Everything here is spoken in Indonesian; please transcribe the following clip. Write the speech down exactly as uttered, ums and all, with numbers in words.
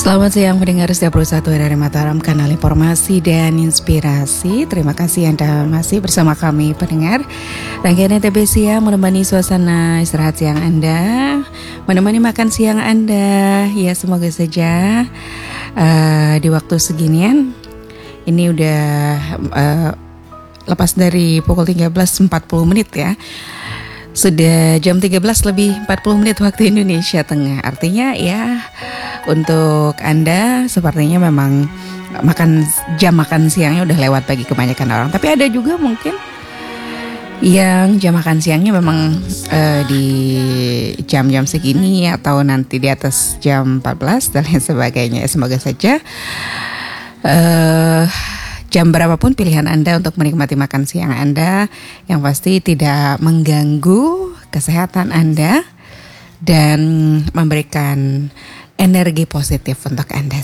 Selamat siang pendengar setiap satu dari Mataram, kanal informasi dan inspirasi. Terima kasih Anda masih bersama kami pendengar. Rangkaian N T B Siang menemani suasana istirahat siang Anda, menemani makan siang Anda. Ya, semoga saja uh, di waktu seginian ini udah uh, lepas dari pukul tiga belas empat puluh menit ya. Sudah jam tiga belas lebih empat puluh menit waktu Indonesia Tengah. Artinya ya, untuk Anda sepertinya memang makan jam makan siangnya udah lewat bagi kebanyakan orang. Tapi ada juga mungkin yang jam makan siangnya memang uh, di jam-jam segini atau nanti di atas jam empat belas dan lain sebagainya. Semoga saja uh, jam berapapun pilihan Anda untuk menikmati makan siang Anda, yang pasti tidak mengganggu kesehatan Anda dan memberikan energi positif untuk Anda